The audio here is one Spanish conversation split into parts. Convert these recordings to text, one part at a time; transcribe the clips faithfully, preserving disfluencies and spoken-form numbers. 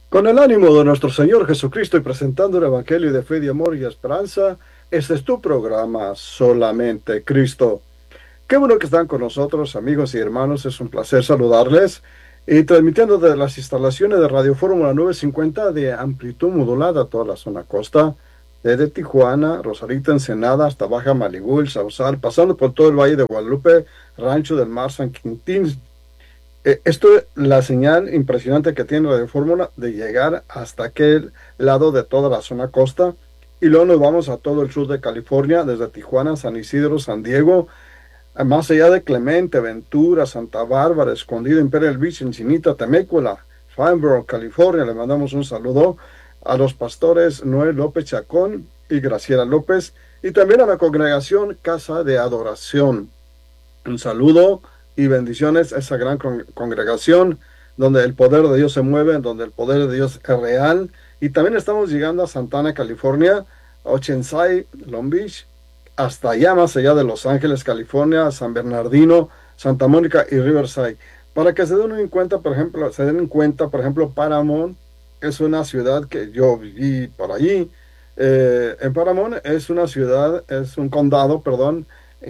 Con el ánimo de nuestro Señor Jesucristo y presentando el Evangelio de fe, de amor y esperanza, este es tu programa, Solamente Cristo. Qué bueno que están con nosotros, amigos y hermanos, es un placer saludarles. Y transmitiendo desde las instalaciones de Radio Fórmula novecientos cincuenta de amplitud modulada a toda la zona costa, desde Tijuana, Rosarito, Ensenada, hasta Baja Malibu, El Sausal, pasando por todo el Valle de Guadalupe, Rancho del Mar, San Quintín. Eh, esto es la señal impresionante que tiene Radio Fórmula de llegar hasta aquel lado de toda la zona costa. Y luego nos vamos a todo el sur de California, desde Tijuana, San Isidro, San Diego, más allá de Clemente, Ventura, Santa Bárbara, Escondido, Imperial Beach, Encinita, Temécula, Farnborough, California. Le mandamos un saludo a los pastores Noel López Chacón y Graciela López, y también a la congregación Casa de Adoración. Un saludo y bendiciones a esa gran con congregación donde el poder de Dios se mueve, donde el poder de Dios es real. Y también estamos llegando a Santana, California, Oceanside, Long Beach, hasta allá, más allá de Los Ángeles, California, San Bernardino, Santa Mónica y Riverside. Para que se den en cuenta, por ejemplo, se den en cuenta, por ejemplo, Paramount es una ciudad que yo viví por allí. Eh, en Paramount es una ciudad, es un condado, perdón,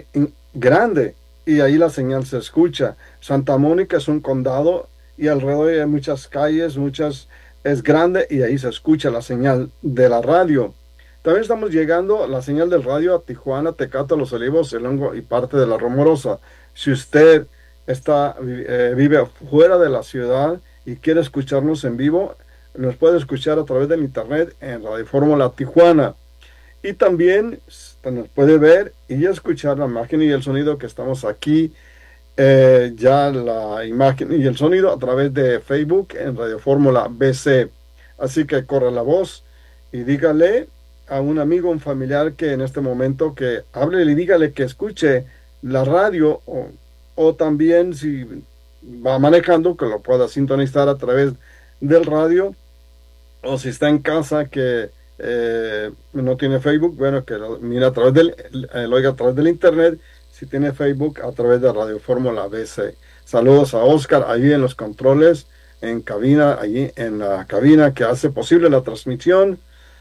grande, y ahí la señal se escucha. Santa Mónica es un condado y alrededor hay muchas calles, muchas, es grande, y ahí se escucha la señal de la radio. También estamos llegando la señal del radio a Tijuana, Tecate, Los Olivos, El Hongo y parte de la Rumorosa. Si usted está, eh, vive fuera de la ciudad y quiere escucharnos en vivo, nos puede escuchar a través del internet en Radio Fórmula Tijuana. Y también nos puede ver y escuchar la imagen y el sonido que estamos aquí, eh, ya la imagen y el sonido a través de Facebook en Radio Fórmula B C. Así que corre la voz y dígale a un amigo, un familiar que en este momento que hable y dígale que escuche la radio, o, o también si va manejando que lo pueda sintonizar a través del radio, o si está en casa que eh, no tiene Facebook, bueno, que lo mire a través del, eh, lo oiga a través del internet. Si tiene Facebook, a través de Radio Fórmula B C. Saludos a Oscar allí en los controles, en cabina, allí en la cabina que hace posible la transmisión.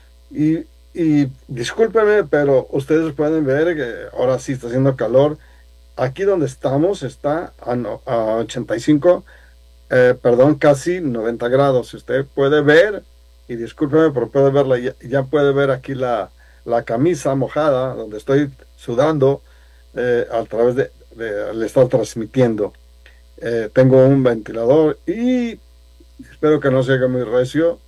Y Y discúlpenme, pero ustedes pueden ver que ahora sí está haciendo calor. Aquí donde estamos está a, no, a ochenta y cinco, eh, perdón, casi noventa grados. Si usted puede ver, y discúlpeme, pero puede verla, ya, ya puede ver aquí la, la camisa mojada, donde estoy sudando eh, a través de, de, de estar transmitiendo. Eh, tengo un ventilador y espero que no se haga muy recio.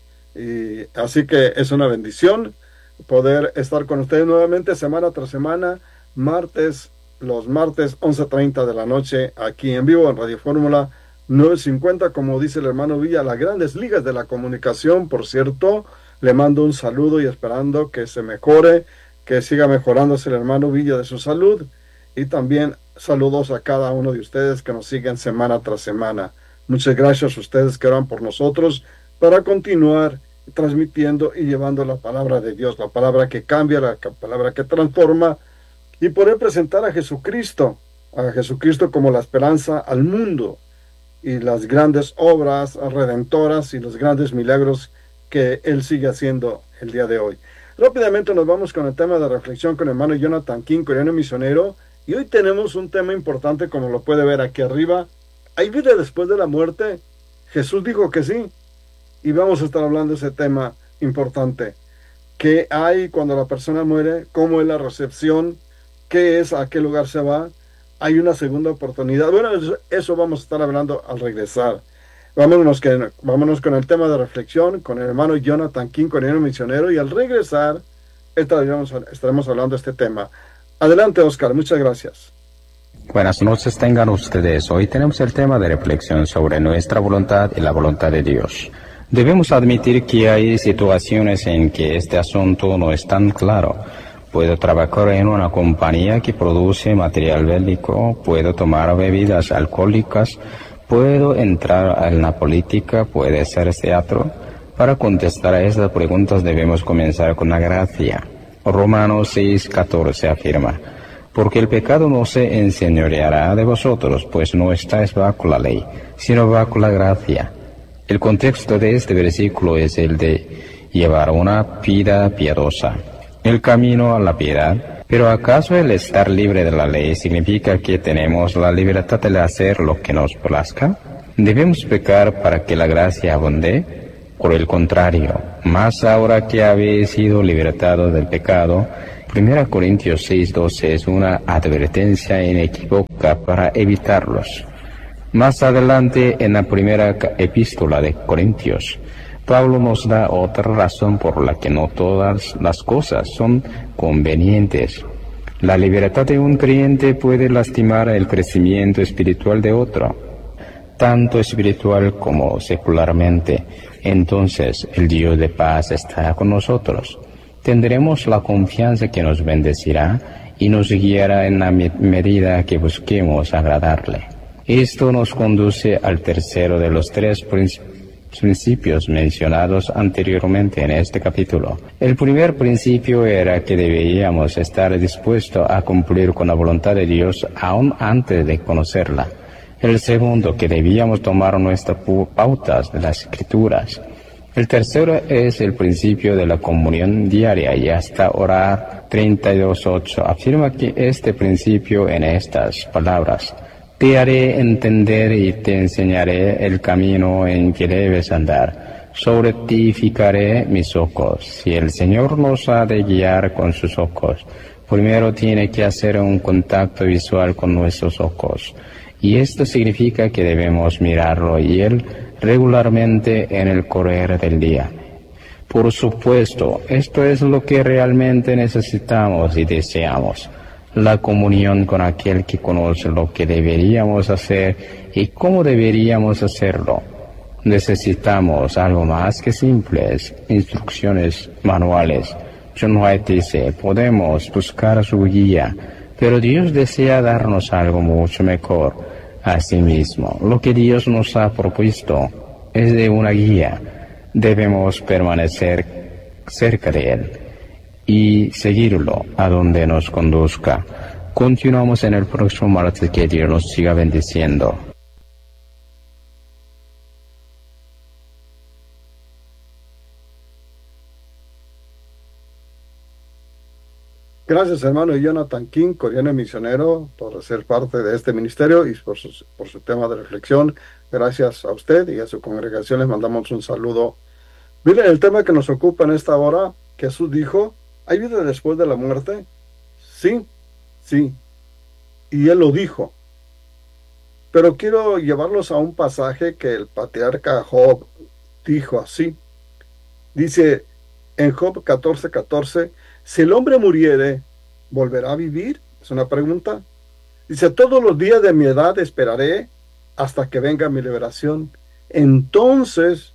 Y así que es una bendición poder estar con ustedes nuevamente semana tras semana, martes, los martes once treinta de la noche, aquí en vivo en Radio Fórmula novecientos cincuenta, como dice el hermano Villa, las grandes ligas de la comunicación. Por cierto, le mando un saludo y esperando que se mejore, que siga mejorándose el hermano Villa de su salud, y también saludos a cada uno de ustedes que nos siguen semana tras semana. Muchas gracias a ustedes que oran por nosotros para continuar transmitiendo y llevando la palabra de Dios, la palabra que cambia, la palabra que transforma, y poder presentar a Jesucristo, a Jesucristo como la esperanza al mundo, y las grandes obras redentoras y los grandes milagros que Él sigue haciendo el día de hoy. Rápidamente nos vamos con el tema de reflexión con el hermano Jonathan King, coreano misionero, y hoy tenemos un tema importante, como lo puede ver aquí arriba. ¿Hay vida después de la muerte? Jesús dijo que sí. Y vamos a estar hablando de ese tema importante. ¿Qué hay cuando la persona muere? ¿Cómo es la recepción? ¿Qué es? ¿A qué lugar se va? ¿Hay una segunda oportunidad? Bueno, eso, eso vamos a estar hablando al regresar. Vámonos, que, vámonos con el tema de reflexión con el hermano Jonathan King, coreano misionero, y al regresar estaremos, estaremos hablando de este tema. Adelante, Oscar. Muchas gracias. Buenas noches tengan ustedes. Hoy tenemos el tema de reflexión sobre nuestra voluntad y la voluntad de Dios. Debemos admitir que hay situaciones en que este asunto no es tan claro. Puedo trabajar en una compañía que produce material bélico, puedo tomar bebidas alcohólicas, puedo entrar en la política, puede ser teatro. Para contestar a estas preguntas debemos comenzar con la gracia. Romanos seis catorce afirma: porque el pecado no se enseñoreará de vosotros, pues no estáis bajo la ley, sino bajo la gracia. El contexto de este versículo es el de llevar una vida piadosa, el camino a la piedad. Pero ¿acaso el estar libre de la ley significa que tenemos la libertad de hacer lo que nos plazca? ¿Debemos pecar para que la gracia abunde? Por el contrario, más ahora que habéis sido libertados del pecado, primera Corintios seis doce es una advertencia inequívoca para evitarlos. Más adelante, en la primera epístola de Corintios, Pablo nos da otra razón por la que no todas las cosas son convenientes. La libertad de un creyente puede lastimar el crecimiento espiritual de otro, tanto espiritual como secularmente. Entonces, el Dios de paz está con nosotros. Tendremos la confianza que nos bendecirá y nos guiará en la medida que busquemos agradarle. Esto nos conduce al tercero de los tres principios mencionados anteriormente en este capítulo. El primer principio era que debíamos estar dispuestos a cumplir con la voluntad de Dios aún antes de conocerla. El segundo, que debíamos tomar nuestras pautas de las Escrituras. El tercero es el principio de la comunión diaria, y hasta orar treinta y dos ocho afirma que este principio en estas palabras: te haré entender y te enseñaré el camino en que debes andar. Sobre ti fijaré mis ojos. Si el Señor nos ha de guiar con sus ojos, primero tiene que hacer un contacto visual con nuestros ojos. Y esto significa que debemos mirarlo y Él regularmente en el correr del día. Por supuesto, esto es lo que realmente necesitamos y deseamos: la comunión con aquel que conoce lo que deberíamos hacer y cómo deberíamos hacerlo. Necesitamos algo más que simples instrucciones manuales. John White dice: podemos buscar su guía, pero Dios desea darnos algo mucho mejor. Asimismo, lo que Dios nos ha propuesto es de una guía. Debemos permanecer cerca de Él y seguirlo a donde nos conduzca. Continuamos en el próximo martes. Que Dios nos siga bendiciendo. Gracias, hermano Jonathan King, coreano misionero, por ser parte de este ministerio y por su, por su tema de reflexión. Gracias a usted y a su congregación les mandamos un saludo. Miren, el tema que nos ocupa en esta hora, Jesús dijo: ¿hay vida después de la muerte? Sí, sí. Y Él lo dijo. Pero quiero llevarlos a un pasaje que el patriarca Job dijo así. Dice en Job catorce catorce, si el hombre muriere, ¿volverá a vivir? Es una pregunta. Dice: todos los días de mi edad esperaré hasta que venga mi liberación. Entonces,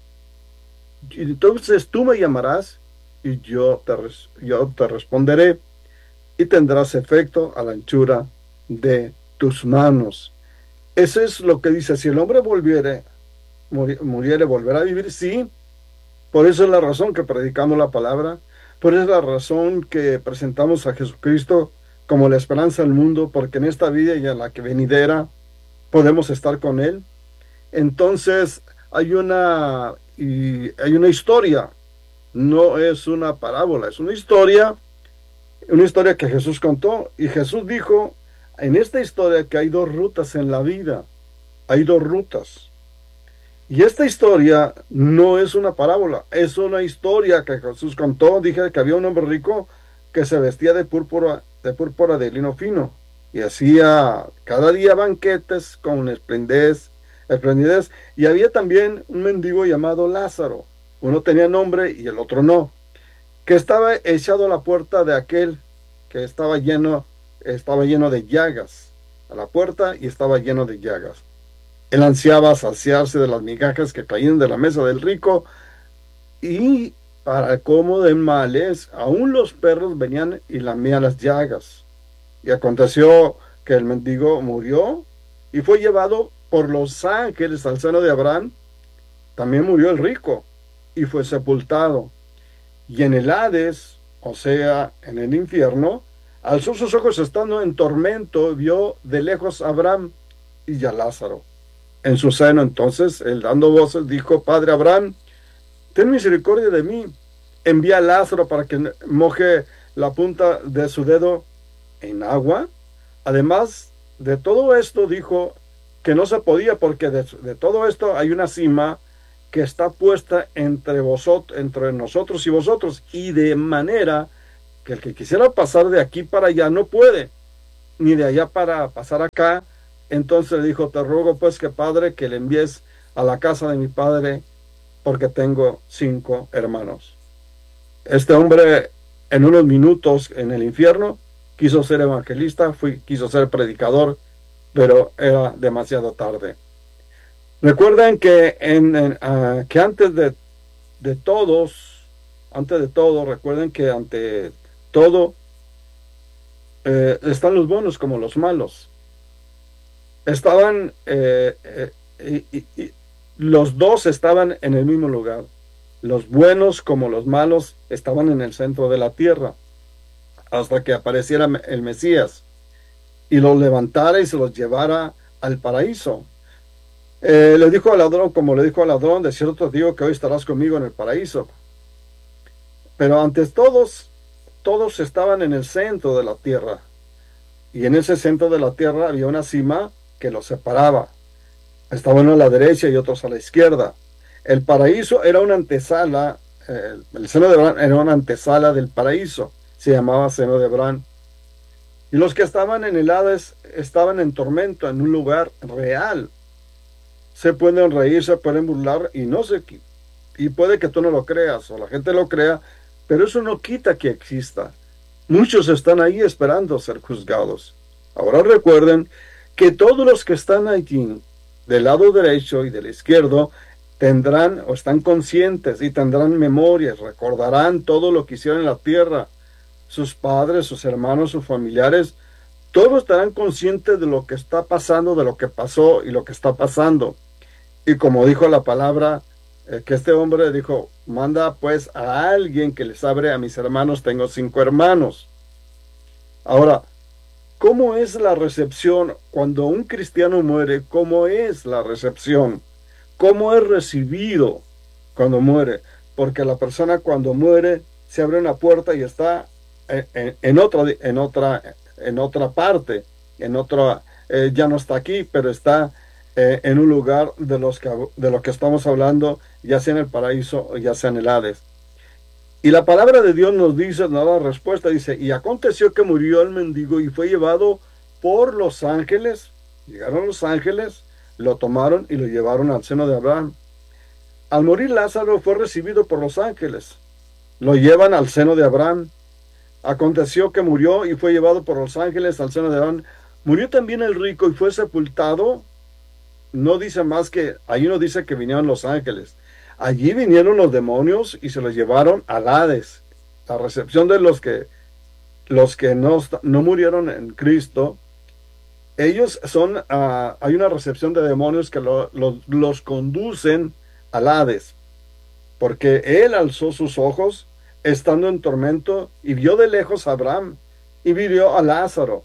entonces tú me llamarás y yo te, yo te responderé, y tendrás efecto a la anchura de tus manos. Eso es lo que dice: si el hombre volviere, muriere, ¿volverá a vivir? Sí. Por eso es la razón que predicamos la palabra. Por eso es la razón que presentamos a Jesucristo como la esperanza del mundo, porque en esta vida y en la que venidera podemos estar con Él. Entonces hay una, y hay una historia, no es una parábola, es una historia, una historia que Jesús contó. Y Jesús dijo en esta historia que hay dos rutas en la vida, hay dos rutas. Y esta historia no es una parábola, es una historia que Jesús contó. Dije que había un hombre rico que se vestía de púrpura, de púrpura de lino fino, y hacía cada día banquetes con esplendidez, esplendidez. Y había también un mendigo llamado Lázaro, uno tenía nombre y el otro no, que estaba echado a la puerta de aquel que estaba lleno, estaba lleno de llagas, a la puerta, y estaba lleno de llagas. Él ansiaba saciarse de las migajas que caían de la mesa del rico, y para colmo de males, aún los perros venían y lamían las llagas. Y aconteció que el mendigo murió y fue llevado por los ángeles al seno de Abraham. También murió el rico y fue sepultado. Y en el Hades, o sea, en el infierno, alzó sus ojos estando en tormento, vio de lejos a Abraham y a Lázaro, en su seno. Entonces él, dando voces, dijo: Padre Abraham, ten misericordia de mí, envía a Lázaro para que moje la punta de su dedo en agua. Además de todo esto, dijo que no se podía, porque de, de todo esto hay una cima que está puesta entre vosotros, entre nosotros y vosotros, y de manera que el que quisiera pasar de aquí para allá no puede, ni de allá para pasar acá. Entonces le dijo: te ruego pues que, Padre, que le envíes a la casa de mi padre, porque tengo cinco hermanos. Este hombre, en unos minutos en el infierno, quiso ser evangelista, fui, quiso ser predicador, pero era demasiado tarde. Recuerden que, en, en, uh, que antes de, de todos, antes de todo, recuerden que ante todo eh, están los buenos como los malos. Estaban, eh, eh, y, y, y los dos estaban en el mismo lugar. Los buenos como los malos estaban en el centro de la tierra, hasta que apareciera el Mesías y los levantara y se los llevara al paraíso. Eh, le dijo al ladrón, como le dijo al ladrón: de cierto te digo que hoy estarás conmigo en el paraíso. Pero antes todos, todos estaban en el centro de la tierra, y en ese centro de la tierra había una cima que los separaba. Estaban uno a la derecha y otros a la izquierda. El paraíso era una antesala, eh, el seno de Abraham era una antesala del paraíso, se llamaba seno de Abraham. Y los que estaban en el Hades estaban en tormento, en un lugar real. Se pueden reír, se pueden burlar, y no se, y puede que tú no lo creas, o la gente lo crea, pero eso no quita que exista. Muchos están ahí esperando ser juzgados. Ahora recuerden que todos los que están allí, del lado derecho y del izquierdo, tendrán o están conscientes y tendrán memorias, recordarán todo lo que hicieron en la tierra. Sus padres, sus hermanos, sus familiares, todos estarán conscientes de lo que está pasando, de lo que pasó y lo que está pasando. Y como dijo la palabra, eh, que este hombre dijo: manda pues a alguien que les hable a mis hermanos, tengo cinco hermanos. Ahora, ¿cómo es la recepción cuando un cristiano muere? ¿Cómo es la recepción? ¿Cómo es recibido cuando muere? Porque la persona cuando muere se abre una puerta y está en, en, en, otra, en, otra, en otra parte, en otra, eh, ya no está aquí, pero está eh, en un lugar de, los que, de lo que estamos hablando, ya sea en el paraíso o ya sea en el Hades. Y la palabra de Dios nos dice, nos da la respuesta, dice: y aconteció que murió el mendigo y fue llevado por los ángeles. Llegaron los ángeles, lo tomaron y lo llevaron al seno de Abraham. Al morir Lázaro fue recibido por los ángeles, lo llevan al seno de Abraham. Aconteció que murió y fue llevado por los ángeles al seno de Abraham. Murió también el rico y fue sepultado. No dice más que, ahí no dice que vinieron los ángeles. Allí vinieron los demonios y se los llevaron al Hades. La recepción de los que, los que no, no murieron en Cristo, ellos son, uh, hay una recepción de demonios que lo, lo, los conducen al Hades, porque él alzó sus ojos estando en tormento y vio de lejos a Abraham y vio a Lázaro.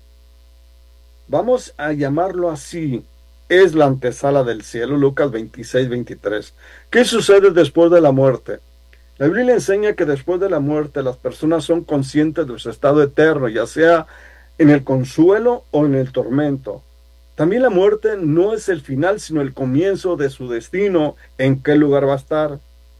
Vamos a llamarlo así. Es la antesala del cielo. Lucas veintiséis, veintitrés. ¿Qué sucede después de la muerte? La Biblia enseña que después de la muerte las personas son conscientes de su estado eterno, ya sea en el consuelo o en el tormento. También la muerte no es el final, sino el comienzo de su destino, en qué lugar va a estar.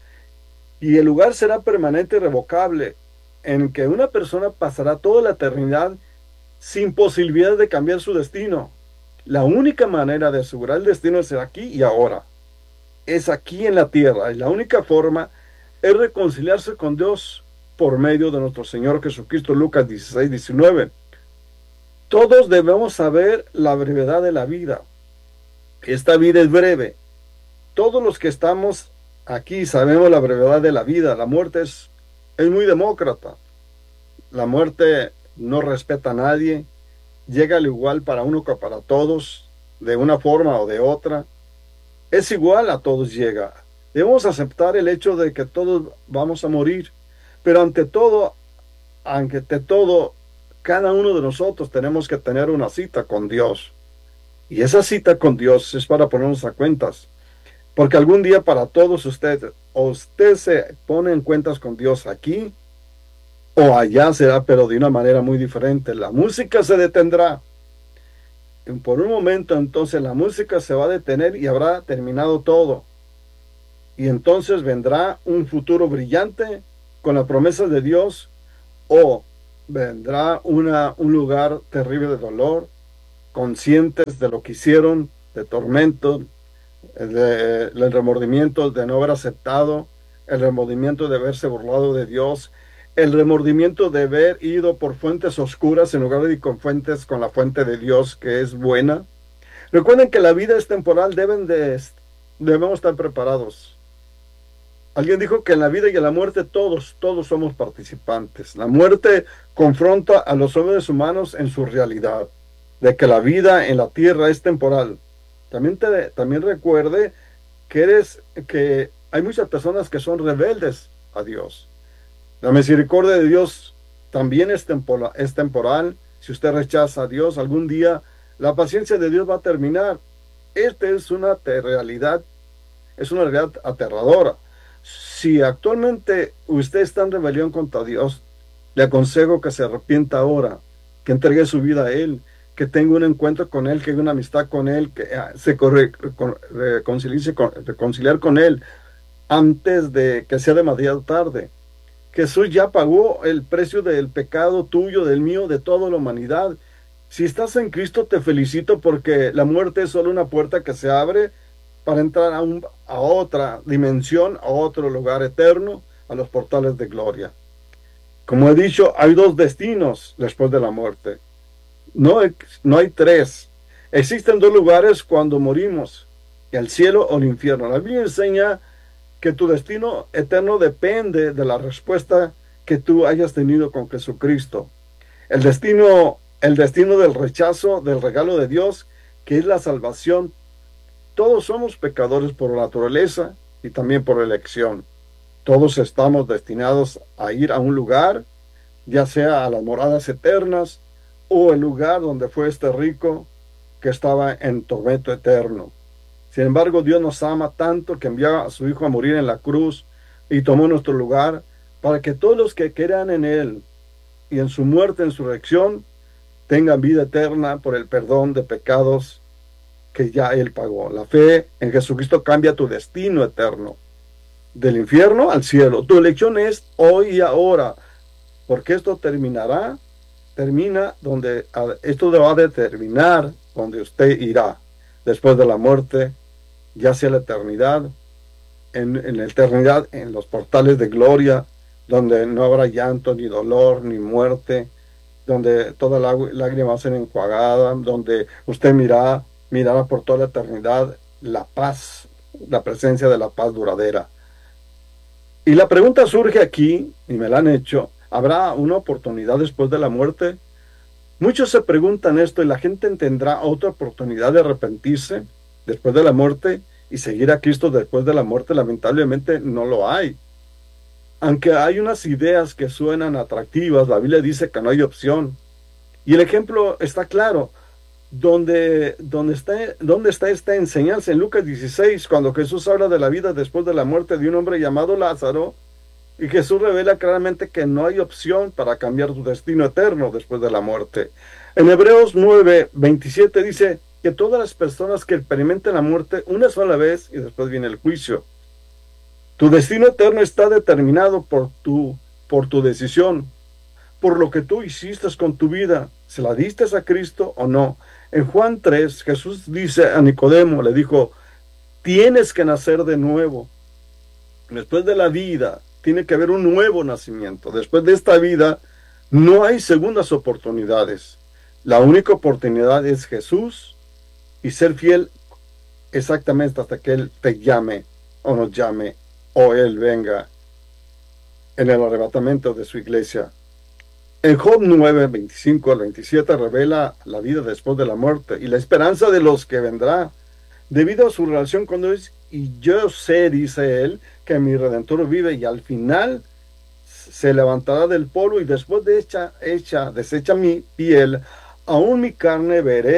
Y el lugar será permanente y irrevocable, en que una persona pasará toda la eternidad sin posibilidad de cambiar su destino. La única manera de asegurar el destino es aquí y ahora. Es aquí en la tierra. Y la única forma es reconciliarse con Dios por medio de nuestro Señor Jesucristo. Lucas dieciséis, diecinueve. Todos debemos saber la brevedad de la vida. Esta vida es breve. Todos los que estamos aquí sabemos la brevedad de la vida. La muerte es, es muy demócrata. La muerte no respeta a nadie. Llega al igual para uno que para todos, de una forma o de otra. Es igual, a todos llega. Debemos aceptar el hecho de que todos vamos a morir, pero ante todo, ante todo, cada uno de nosotros tenemos que tener una cita con Dios. Y esa cita con Dios es para ponernos a cuentas. Porque algún día para todos ustedes, o usted se pone en cuentas con Dios aquí, o allá será, pero de una manera muy diferente. La música se detendrá. Por un momento entonces la música se va a detener y habrá terminado todo. Y entonces vendrá un futuro brillante con la promesa de Dios, o vendrá una, un lugar terrible de dolor, conscientes de lo que hicieron, de tormento, de, el remordimiento de no haber aceptado, el remordimiento de haberse burlado de Dios, el remordimiento de haber ido por fuentes oscuras en lugar de ir con fuentes, con la fuente de Dios que es buena. Recuerden que la vida es temporal, deben de, debemos estar preparados. Alguien dijo que en la vida y en la muerte todos, todos somos participantes. La muerte confronta a los hombres humanos en su realidad, de que la vida en la tierra es temporal. También, te, también recuerde que, eres, que hay muchas personas que son rebeldes a Dios. La misericordia de Dios también es temporal, es temporal. Si usted rechaza a Dios, algún día la paciencia de Dios va a terminar. Esta es una realidad, es una realidad aterradora. Si actualmente usted está en rebelión contra Dios, le aconsejo que se arrepienta ahora, que entregue su vida a Él, que tenga un encuentro con Él, que haga una amistad con Él, que se corre, con, reconcilie, con, reconciliar con Él antes de que sea demasiado tarde. Jesús ya pagó el precio del pecado tuyo, del mío, de toda la humanidad. Si estás en Cristo, te felicito, porque la muerte es solo una puerta que se abre para entrar a, un, a otra dimensión, a otro lugar eterno, a los portales de gloria. Como he dicho, hay dos destinos después de la muerte. No, no hay tres. Existen dos lugares cuando morimos, el cielo o el infierno. La Biblia enseña que tu destino eterno depende de la respuesta que tú hayas tenido con Jesucristo. El destino, el destino del rechazo del regalo de Dios, que es la salvación. Todos somos pecadores por naturaleza y también por elección. Todos estamos destinados a ir a un lugar, ya sea a las moradas eternas o el lugar donde fue este rico que estaba en tormento eterno. Sin embargo, Dios nos ama tanto que envió a su Hijo a morir en la cruz y tomó nuestro lugar para que todos los que crean en Él y en su muerte, en su resurrección, tengan vida eterna por el perdón de pecados que ya Él pagó. La fe en Jesucristo cambia tu destino eterno, del infierno al cielo. Tu elección es hoy y ahora, porque esto terminará, termina donde, esto va a determinar donde usted irá después de la muerte, ya sea la eternidad, en, en la eternidad, en los portales de gloria, donde no habrá llanto, ni dolor, ni muerte, donde toda la lágrima va a ser enjuagada, donde usted mirará, mirará por toda la eternidad la paz, la presencia de la paz duradera. Y la pregunta surge aquí, y me la han hecho, ¿habrá una oportunidad después de la muerte? Muchos se preguntan esto, y la gente tendrá otra oportunidad de arrepentirse después de la muerte y seguir a Cristo después de la muerte. Lamentablemente no lo hay. Aunque hay unas ideas que suenan atractivas, la Biblia dice que no hay opción. Y el ejemplo está claro. Donde, donde, está, donde está esta enseñanza en Lucas dieciséis, cuando Jesús habla de la vida después de la muerte de un hombre llamado Lázaro, y Jesús revela claramente que no hay opción para cambiar tu destino eterno después de la muerte. En Hebreos nueve veintisiete dice que todas las personas que experimenten la muerte una sola vez y después viene el juicio. Tu destino eterno está determinado por tu, por tu decisión, por lo que tú hiciste con tu vida. ¿Se la diste a Cristo o no? En Juan tres, Jesús dice a Nicodemo, le dijo, tienes que nacer de nuevo. Después de la vida, tiene que haber un nuevo nacimiento. Después de esta vida, no hay segundas oportunidades. La única oportunidad es Jesús y ser fiel exactamente hasta que Él te llame o nos llame o Él venga en el arrebatamiento de su iglesia. En Job nueve, veinticinco al veintisiete revela la vida después de la muerte y la esperanza de los que vendrá. Debido a su relación con Dios, y yo sé, dice él, que mi Redentor vive y al final se levantará del polvo y después de hecha, hecha, deshecha mi piel, aún mi carne veré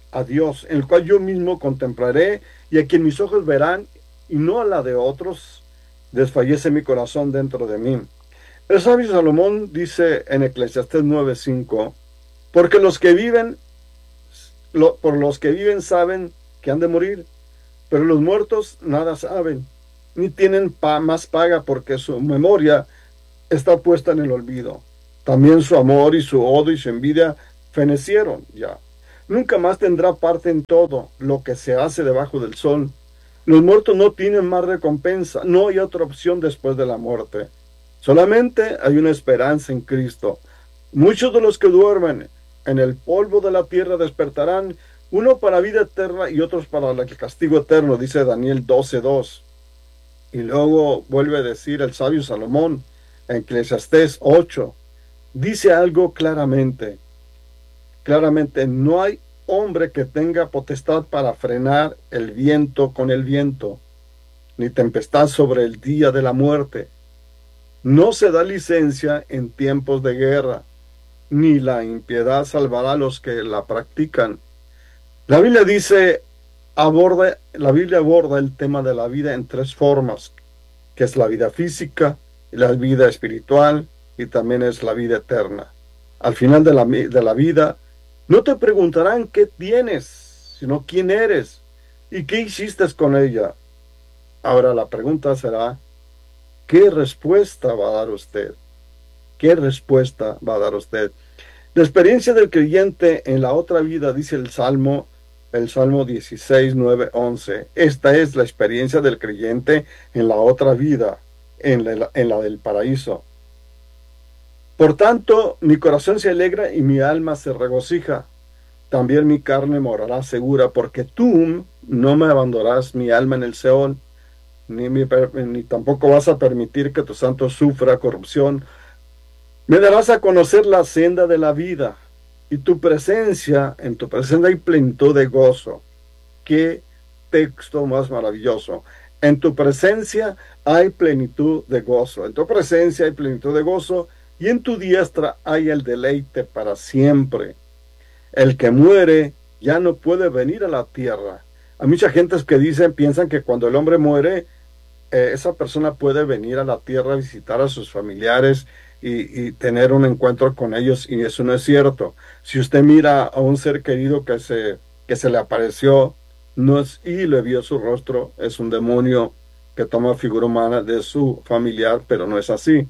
a Dios, en el cual yo mismo contemplaré y a quien mis ojos verán y no a la de otros, desfallece mi corazón dentro de mí. El sabio Salomón dice en Eclesiastés nueve cinco, porque los que viven, lo, por los que viven saben que han de morir, pero los muertos nada saben, ni tienen pa más paga porque su memoria está puesta en el olvido. También su amor y su odio y su envidia fenecieron ya. Nunca más tendrá parte en todo lo que se hace debajo del sol. Los muertos no tienen más recompensa, no hay otra opción después de la muerte. Solamente hay una esperanza en Cristo. Muchos de los que duermen en el polvo de la tierra despertarán, uno para vida eterna y otros para el castigo eterno, dice Daniel doce dos. Y luego vuelve a decir el sabio Salomón en Eclesiastés ocho. Dice algo claramente, claramente, no hay hombre que tenga potestad para frenar el viento con el viento, ni tempestad sobre el día de la muerte. No se da licencia en tiempos de guerra, ni la impiedad salvará a los que la practican. La Biblia dice, aborda, la Biblia aborda el tema de la vida en tres formas, que es la vida física, la vida espiritual y también es la vida eterna. Al final de la, de la vida, no te preguntarán qué tienes, sino quién eres y qué hiciste con ella. Ahora la pregunta será, ¿qué respuesta va a dar usted? ¿Qué respuesta va a dar usted? La experiencia del creyente en la otra vida, dice el Salmo, el Salmo dieciséis, nueve, once. Esta es la experiencia del creyente en la otra vida, en la, en la del paraíso. Por tanto, mi corazón se alegra y mi alma se regocija. También mi carne morará segura, porque tú no me abandonarás mi alma en el Seol, ni, mi, ni tampoco vas a permitir que tu santo sufra corrupción. Me darás a conocer la senda de la vida, y tu presencia, en tu presencia hay plenitud de gozo. Qué texto más maravilloso. En tu presencia hay plenitud de gozo. En tu presencia hay plenitud de gozo, y en tu diestra hay el deleite para siempre. El que muere ya no puede venir a la tierra. Hay mucha gente que dicen, piensan que cuando el hombre muere, eh, esa persona puede venir a la tierra a visitar a sus familiares y, y tener un encuentro con ellos, y eso no es cierto. Si usted mira a un ser querido que se, que se le apareció no es, y le vio su rostro, es un demonio que toma figura humana de su familiar, pero no es así.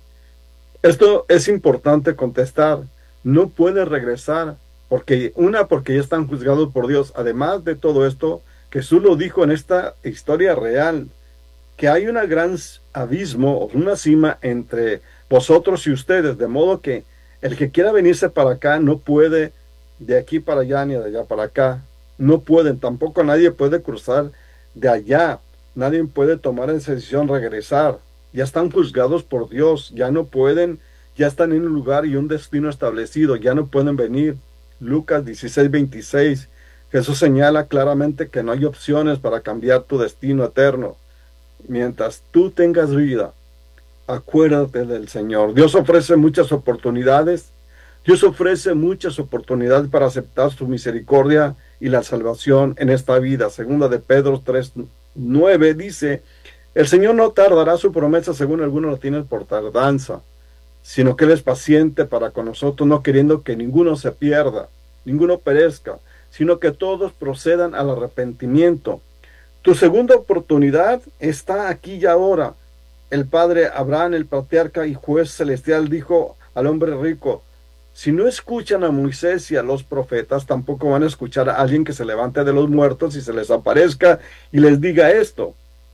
Esto es importante contestar. No puede regresar, porque una, porque ya están juzgados por Dios. Además de todo esto, Jesús lo dijo en esta historia real, que hay un gran abismo o una cima entre vosotros y ustedes, de modo que el que quiera venirse para acá no puede de aquí para allá ni de allá para acá. No pueden, tampoco nadie puede cruzar de allá. Nadie puede tomar esa decisión, regresar. Ya están juzgados por Dios, ya no pueden, ya están en un lugar y un destino establecido, ya no pueden venir. Lucas dieciséis, veintiséis, Jesús señala claramente que no hay opciones para cambiar tu destino eterno. Mientras tú tengas vida, acuérdate del Señor. Dios ofrece muchas oportunidades, Dios ofrece muchas oportunidades para aceptar su misericordia y la salvación en esta vida. Segunda de Pedro tres, nueve dice, el Señor no tardará su promesa según algunos lo tienen por tardanza, sino que Él es paciente para con nosotros, no queriendo que ninguno se pierda, ninguno perezca, sino que todos procedan al arrepentimiento. Tu segunda oportunidad está aquí y ahora. El padre Abraham, el patriarca y juez celestial, dijo al hombre rico, si no escuchan a Moisés y a los profetas, tampoco van a escuchar a alguien que se levante de los muertos y se les aparezca y les diga esto.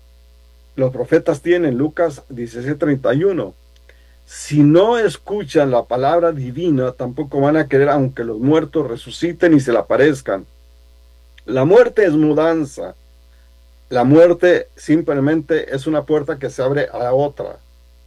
Los profetas tienen Lucas diecisiete, treinta y uno. Si no escuchan la palabra divina, tampoco van a querer aunque los muertos resuciten y se le aparezcan. La muerte es mudanza. La muerte simplemente es una puerta que se abre a otra.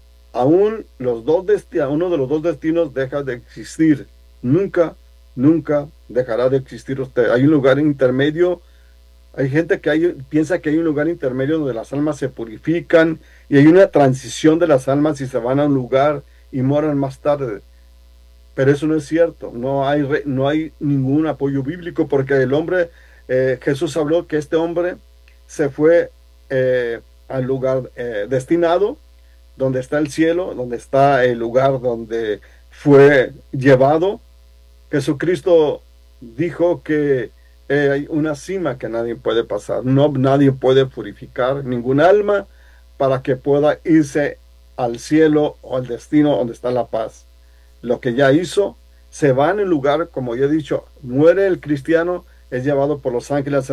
Aún los dos destinos, uno de los dos destinos deja de existir. Nunca, nunca dejará de existir usted. Hay un lugar intermedio. Hay gente que hay, piensa que hay un lugar intermedio donde las almas se purifican y hay una transición de las almas y se van a un lugar y moran más tarde. Pero eso no es cierto. No hay, no hay ningún apoyo bíblico porque el hombre Eh, Jesús habló que este hombre se fue eh, al lugar eh, destinado, donde está el cielo, donde está el lugar donde fue llevado. Jesucristo dijo que eh, hay una cima que nadie puede pasar, no, nadie puede purificar ningún alma para que pueda irse al cielo o al destino donde está la paz. Lo que ya hizo, se va en el lugar, como ya he dicho, muere el cristiano, es llevado por los ángeles